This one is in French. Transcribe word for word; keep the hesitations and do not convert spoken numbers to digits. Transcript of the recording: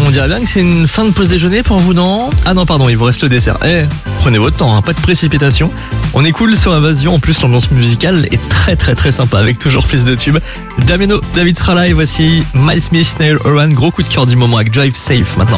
on dirait bien que c'est une fin de pause déjeuner pour vous, non? Ah non, pardon, il vous reste le dessert. Eh, prenez votre temps, hein, pas de précipitation. On est cool sur Invasion, en plus l'ambiance musicale est très très très sympa avec toujours plus de tubes. Damiano, David sera là et voici Miles Smith, Niall Horan, gros coup de cœur du moment avec Drive Safe maintenant.